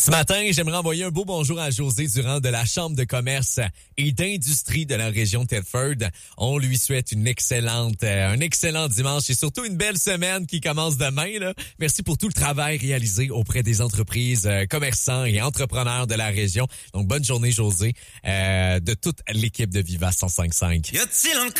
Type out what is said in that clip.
Ce matin, j'aimerais envoyer un beau bonjour à José Durand de la Chambre de commerce et d'industrie de la région Thetford. On lui souhaite un excellent dimanche et surtout une belle semaine qui commence demain. Là. Merci pour tout le travail réalisé auprès des entreprises, commerçants et entrepreneurs de la région. Donc, bonne journée, José, de toute l'équipe de Viva 105.5.